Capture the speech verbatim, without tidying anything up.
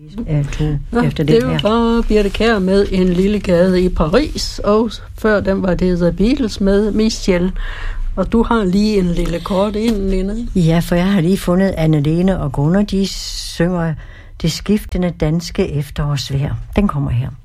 Ja, to, ja, efter det den her. var Birthe Kjær med En lille gade i Paris, og før den var det The Beatles med Michelle. Og du har lige en lille kort ind, Lene. Ja, for jeg har lige fundet Anne-Lene og Gunnar, de synger Det skiftende danske efterårsvejr. Den kommer her.